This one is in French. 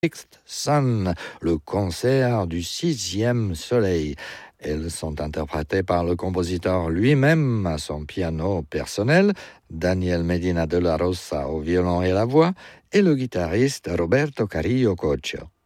Sixth Sun, le concert du sixième soleil. Elles sont interprétées par le compositeur lui-même à son piano personnel, Daniel Medina de la Rosa au violon et la voix, et le guitariste Roberto Carrillo Cocho.